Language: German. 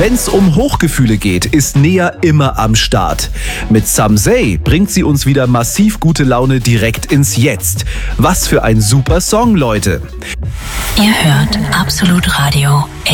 Wenn's um Hochgefühle geht, ist Nea immer am Start. Mit Someday bringt sie uns wieder massiv gute Laune direkt ins Jetzt. Was für ein super Song, Leute. Ihr hört Absolut Radio.